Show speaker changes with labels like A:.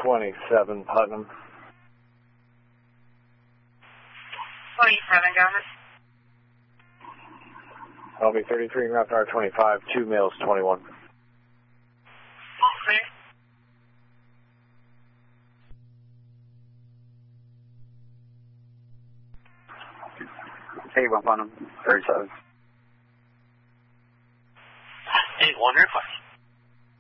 A: 27 Putnam.
B: 27, go ahead.
A: I'll be 33 and Raptor 25, 2 males 21.
B: Clear.
C: Hey, 1 Putnam, 37.
D: 8-1, reply.